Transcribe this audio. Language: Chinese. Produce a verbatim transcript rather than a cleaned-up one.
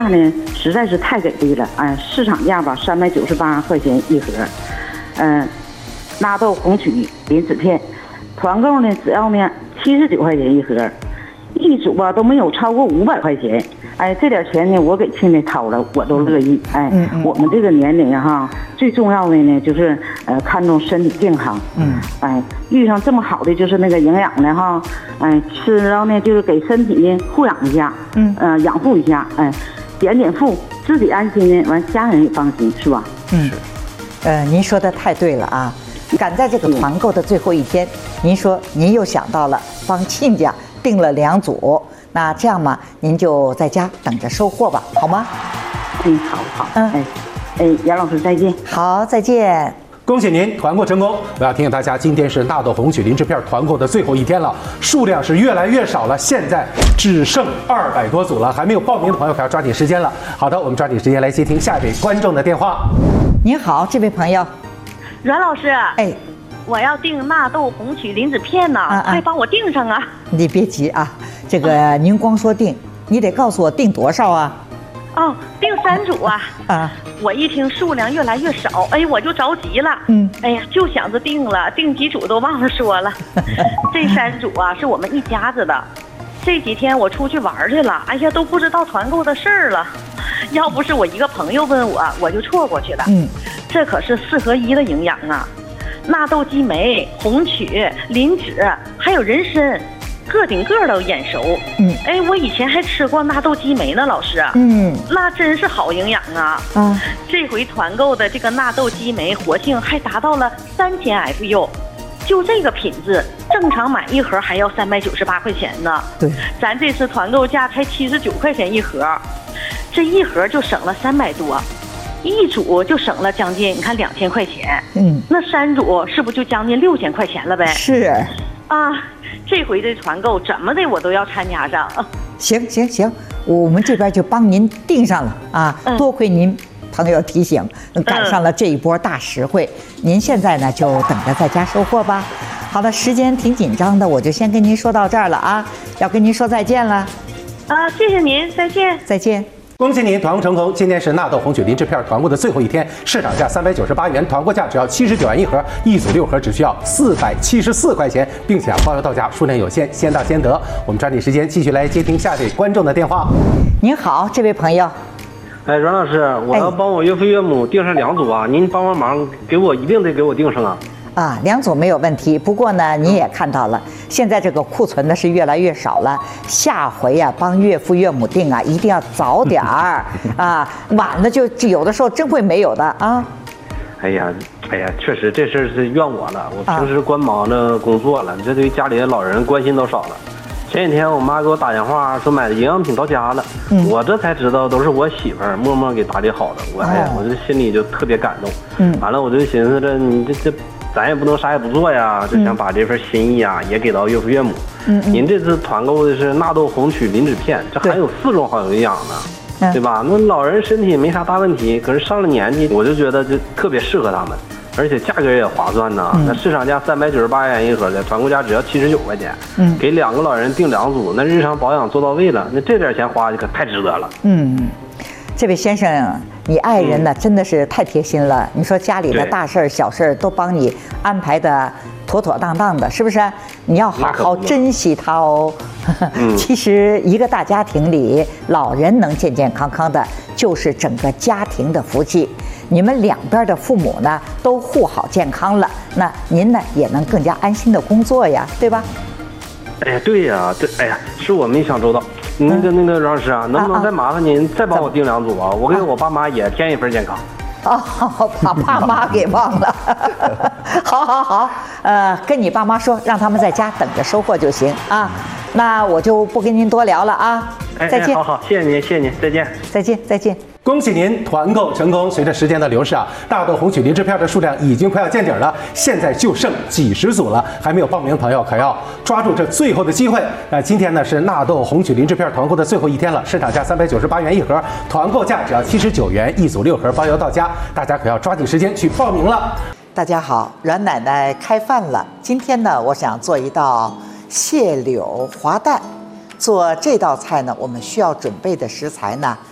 呢实在是太给力了，哎，市场价吧三百九十八块钱一盒，嗯、呃，纳豆红曲磷脂片，团购呢只要呢七十九块钱一盒，一组吧都没有超过五百块钱。哎，这点钱呢，我给亲家掏了，我都乐意。哎，嗯嗯、我们这个年龄哈，最重要的呢就是呃看重身体健康。嗯，哎，遇上这么好的就是那个营养的哈，哎，吃了呢就是给身体呢护养一下，嗯，呃养护一下，哎，减减负，自己安心呢，完家人也放心，是吧？ 嗯，呃，您说的太对了啊！赶在这个团购的最后一天，您说您又想到了帮亲家订了两组。那这样嘛，您就在家等着收货吧，好吗？ 嗯，好好，嗯，哎，哎，杨老师再见。 好，再见。 恭喜您团购成功！我要提醒大家，今天是纳豆红曲磷脂片团购的最后一天了，数量是越来越少了，现在只剩二百多组了，还没有报名的朋友可要抓紧时间了。好的，我们抓紧时间来接听下一位观众的电话。 您好，这位朋友， 阮老师， 哎， 我要订纳豆红曲磷脂片呢，啊啊快帮我订上啊！ 你别急啊。这个您光说订，你得告诉我订多少啊？ 哦，订三组啊！ 啊， 我一听数量越来越少，哎，我就着急了。 嗯， 哎呀，就想着订了，订几组都忘了说了。这三组啊，是我们一家子的。这几天我出去玩去了，哎呀，都不知道团购的事儿了。要不是我一个朋友问我，我就错过去了。 嗯， 这可是四合一的营养啊，纳豆激酶、红曲、磷脂，还有人参。个顶个都眼熟， 嗯， 哎，我以前还吃过纳豆激酶呢，老师， 嗯， 那真是好营养啊， 啊， 这回团购的这个纳豆激酶活性还达到了三千 F U， 就这个品质，正常买一盒还要三百九十八块钱呢， 对， 咱这次团购价才七十九块钱一盒，这一盒就省了三百多，一组就省了将近你看两千块钱， 嗯， 那三组是不是就将近六千块钱了呗？ 是， 啊。这回这团购怎么的我都要参加上。 行行行，我们这边就帮您订上了啊！ 嗯、 多亏您朋友提醒，赶上了这一波大实惠。嗯、您现在呢就等着在家收货吧。好的，时间挺紧张的，我就先跟您说到这儿了啊，要跟您说再见了。 啊，谢谢您，再见。 再见。 恭喜您团购成功！今天是纳豆红曲磷脂片团购的最后一天，市场价三百九十八元，团购价只要七十九元一盒，一组六盒只需要四百七十四块钱，并且啊包邮到家，数量有限，先到先得。我们抓紧时间继续来接听下一位观众的电话。 您好，这位朋友。 哎，阮老师，我要帮我岳父岳母订上两组啊，您帮帮忙，给我一定得给我订上啊。 啊，两组没有问题。不过呢，你也看到了，现在这个库存呢是越来越少了。下回呀、啊，帮岳父岳母订啊，一定要早点儿啊，晚了就就有的时候真会没有的啊。 哎呀，哎呀，确实这事儿是怨我了。我平时光忙着工作了，这对家里的老人关心都少了。前几天我妈给我打电话说买的营养品到家了，嗯、我这才知道都是我媳妇儿默默给打理好的。我哎呀，我这心里就特别感动。嗯，完了我就寻思着你这这。咱也不能啥也不做呀，就想把这份心意啊、嗯、也给到岳父岳母。嗯嗯。您这次团购的是纳豆红曲磷脂片，这含有四种好营养呢，对, 对吧？那老人身体没啥大问题，可是上了年纪，我就觉得就特别适合他们，而且价格也划算呢。嗯、那市场价三百九十八元一盒的，团购价只要七十九块钱。嗯。给两个老人订两组，那日常保养做到位了，那这点钱花的可太值得了。 嗯。这位先生，你爱人呢、嗯、真的是太贴心了。你说家里的大事儿、小事儿都帮你安排的妥妥当当的，是不是？你要好好珍惜他哦。嗯、其实一个大家庭里，老人能健健康康的，就是整个家庭的福气。你们两边的父母呢，都护好健康了，那您呢也能更加安心的工作呀，对吧？ 哎呀，对呀，对，哎呀，是我没想周到。那个那个阮老师啊，能不能再麻烦您再帮我订两组啊？我给我爸妈也添一份健康。 哦，把爸妈给忘了。好好好，呃，跟你爸妈说，让他们在家等着收货就行啊。那我就不跟您多聊了啊。再见。 好好，谢谢您，谢谢您，再见。 再见，再见。 恭喜您团购成功！随着时间的流逝啊，大豆红曲磷脂片的数量已经快要见底了，现在就剩几十组了，还没有报名的朋友可要抓住这最后的机会。那今天呢是纳豆红曲磷脂片团购的最后一天了，市场价三百九十八元一盒，团购价只要七十九元，一组六盒包邮到家，大家可要抓紧时间去报名了。 大家好，阮奶奶开饭了。今天呢，我想做一道蟹柳滑蛋。做这道菜呢，我们需要准备的食材呢。